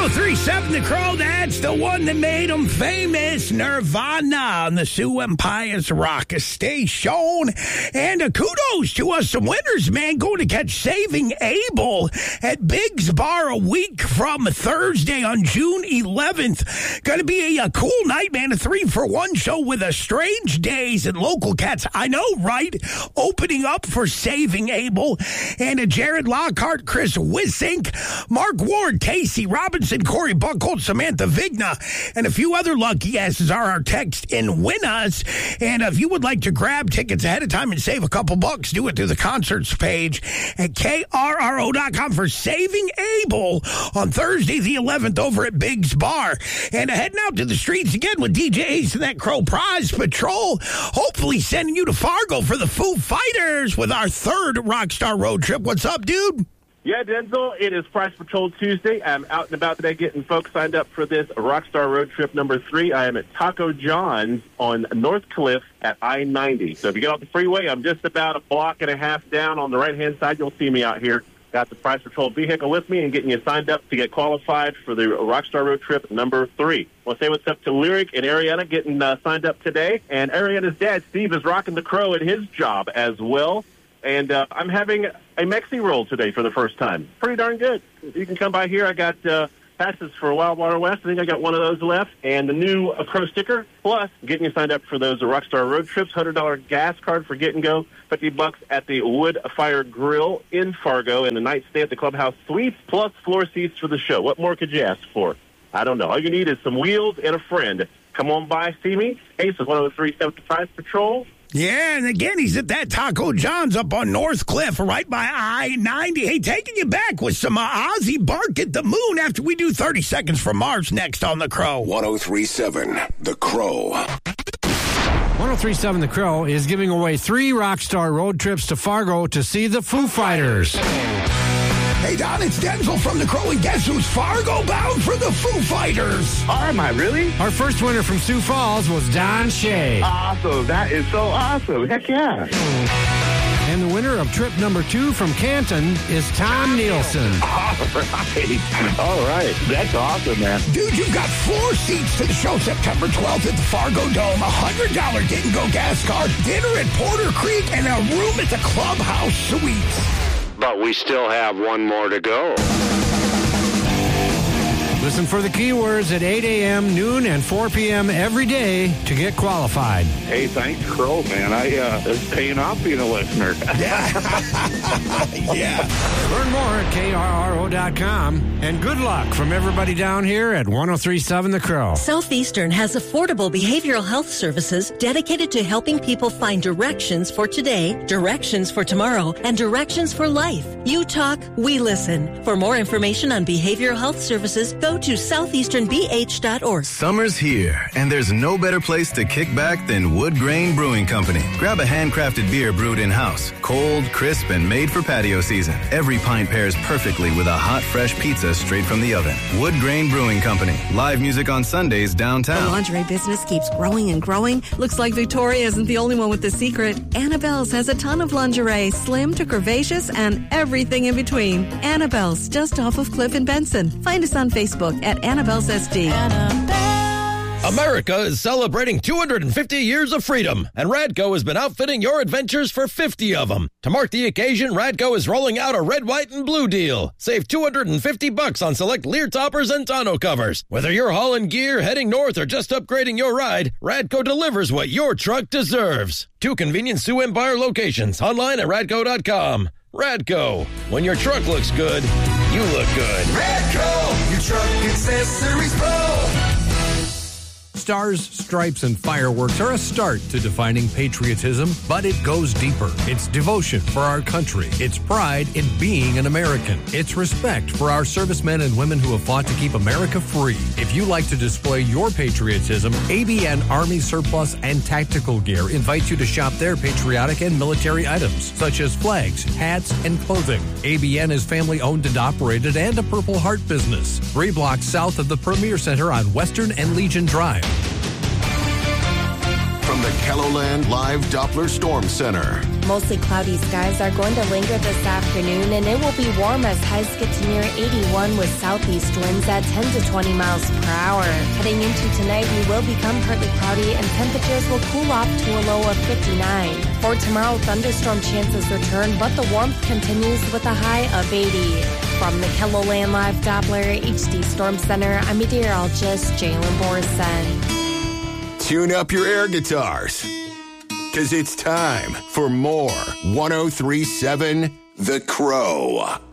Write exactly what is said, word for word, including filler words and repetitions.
three point seven The Crow, that's the one that made them famous. Nirvana on the Sioux Empire's Rock Station. And uh, kudos to us, some winners, man, going to catch Saving Abel at Biggs Bar a week from Thursday on June eleventh. Going to be a, a cool night, man, a three-for-one show with a Strange Days and Local Cats. I know, right? Opening up for Saving Abel. And uh, Jared Lockhart, Chris Wissink, Mark Ward, Casey Robinson, Corey Buckhold, Samantha Vigna, and a few other lucky asses are our text in Win Us. And if you would like to grab tickets ahead of time and save a couple bucks, do it through the concerts page at K R R O dot com for Saving Abel on Thursday the eleventh over at Biggs Bar. And uh, heading out to the streets again with D J Ace and that Crow Prize Patrol, hopefully sending you to Fargo for the Foo Fighters with our third Rockstar Road Trip. What's up, dude? Yeah, Denzel, it is Price Patrol Tuesday. I'm out and about today getting folks signed up for this Rockstar Road Trip number three. I am at Taco John's on North Cliff at I ninety. So if you get off the freeway, I'm just about a block and a half down on the right-hand side. You'll see me out here. Got the Price Patrol vehicle with me and getting you signed up to get qualified for the Rockstar Road Trip number three. We'll say what's up to Lyric and Ariana getting uh, signed up today. And Ariana's dad, Steve, is rocking the Crow at his job as well. And uh, I'm having a Mexi roll today for the first time. Pretty darn good. You can come by here. I got uh, passes for Wild Water West. I think I got one of those left. And the new uh, Crow sticker. Plus, getting you signed up for those uh, Rockstar Road Trips. one hundred dollars gas card for Get and Go. fifty bucks at the Wood Fire Grill in Fargo. And a night stay at the Clubhouse Suites. Plus floor seats for the show. What more could you ask for? I don't know. All you need is some wheels and a friend. Come on by, see me. Ace is one oh three point seven Price Patrol. Yeah, and again, he's at that Taco John's up on North Cliff, right by I ninety. Hey, taking you back with some uh, Ozzy Bark at the Moon after we do thirty seconds from Mars next on The Crow. one oh three point seven The Crow. one oh three point seven The Crow is giving away three Rockstar road trips to Fargo to see the Foo Fighters. Hey, Don, it's Denzel from The Crow, and guess who's Fargo bound for the Foo Fighters? Oh, am I really? Our first winner from Sioux Falls was Don Shea. Awesome. That is so awesome. Heck yeah. And the winner of trip number two from Canton is Tom Nielsen. All right. All right. That's awesome, man. Dude, you've got four seats to the show September twelfth at the Fargo Dome, a one hundred dollars Get and Go gas card, dinner at Porter Creek, and a room at the Clubhouse Suites. But we still have one more to go. Listen for the keywords at eight a.m., noon, and four p.m. every day to get qualified. Hey, thanks, Crow, man. I uh, it's paying off being a listener. Yeah. yeah. Learn more at K R R O dot com. And good luck from everybody down here at one oh three point seven The Crow. Southeastern has affordable behavioral health services dedicated to helping people find directions for today, directions for tomorrow, and directions for life. You talk, we listen. For more information on behavioral health services, go to southeastern b h dot org. Summer's here, and there's no better place to kick back than Wood Grain Brewing Company. Grab a handcrafted beer brewed in-house, cold, crisp, and made for patio season. Every pint pairs perfectly with a hot, fresh pizza straight from the oven. Wood Grain Brewing Company. Live music on Sundays downtown. The lingerie business keeps growing and growing. Looks like Victoria isn't the only one with the secret. Annabelle's has a ton of lingerie, slim to curvaceous, and everything in between. Annabelle's, just off of Cliff and Benson. Find us on Facebook at Annabelle's S D. America is celebrating two hundred fifty years of freedom, and Radco has been outfitting your adventures for fifty of them. To mark the occasion, Radco is rolling out a red, white, and blue deal. Save two hundred fifty bucks on select Lear toppers and tonneau covers. Whether you're hauling gear, heading north, or just upgrading your ride, Radco delivers what your truck deserves. Two convenient Sioux Empire locations. Online at radco dot com. Radco. When your truck looks good, you look good. Radco, your truck accessories pro. Stars, stripes, and fireworks are a start to defining patriotism, but it goes deeper. It's devotion for our country. It's pride in being an American. It's respect for our servicemen and women who have fought to keep America free. If you like to display your patriotism, A B N Army Surplus and Tactical Gear invites you to shop their patriotic and military items, such as flags, hats, and clothing. A B N is family-owned and operated and a Purple Heart business. Three blocks south of the Premier Center on Western and Legion Drive. From from the KELOLAND Live Doppler Storm Center. Mostly cloudy skies are going to linger this afternoon, and it will be warm as highs get to near eighty-one with southeast winds at ten to twenty miles per hour. Heading into tonight, we will become partly cloudy, and temperatures will cool off to a low of fifty-nine. For tomorrow, thunderstorm chances return, but the warmth continues with a high of eighty. From the KELOLAND Live Doppler H D Storm Center, I'm meteorologist Jalen Borson. Tune up your air guitars, because it's time for more one oh three point seven The Crow.